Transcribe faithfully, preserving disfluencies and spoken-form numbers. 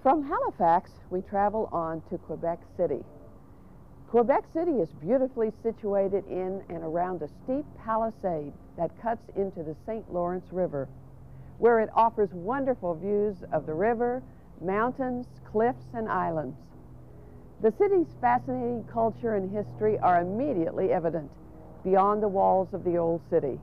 From Halifax, we travel on to Quebec City. Quebec City is beautifully situated in and around a steep palisade that cuts into the Saint Lawrence River, where it offers wonderful views of the river, mountains, cliffs, and islands. The city's fascinating culture and history are immediately evident beyond the walls of the old city.